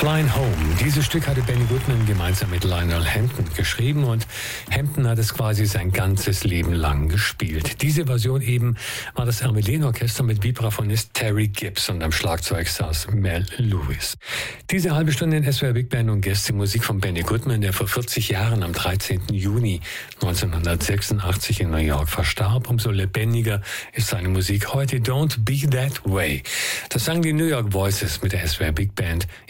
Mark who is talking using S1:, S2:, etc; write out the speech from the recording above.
S1: Flying Home. Dieses Stück hatte Benny Goodman gemeinsam mit Lionel Hampton geschrieben und Hampton hat es quasi sein ganzes Leben lang gespielt. Diese Version eben war das Hermelin-Orchester mit Vibraphonist Terry Gibbs und am Schlagzeug saß Mel Lewis. Diese halbe Stunde in SWR Big Band und Gäste Musik von Benny Goodman, der vor 40 Jahren am 13. Juni 1986 in New York verstarb. Umso lebendiger ist seine Musik heute. Don't Be That Way. Das sagen die New York Voices mit der SWR Big Band